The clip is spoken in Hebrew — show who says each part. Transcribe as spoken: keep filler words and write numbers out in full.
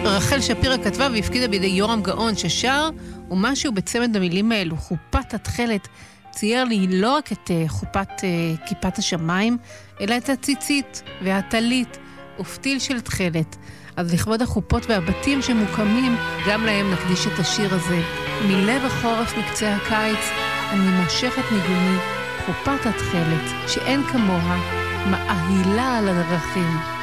Speaker 1: רחל שפירא כתבה והפקידה בידי יורם גאון ששר, ומשהו בצמד המילים האלו, חופת התכלת, צייר לי לא רק את חופת כיפת השמיים, אלא את הציצית והטלית ופתיל של תכלת. אז לכבוד החופות והבתים שמוקמים, גם להם נקדיש את השיר הזה. מלב החורף מקצה הקיץ, אני מושכת ניגוני, חופת התכלת, שאין כמוה, מאהילה על הדרכים.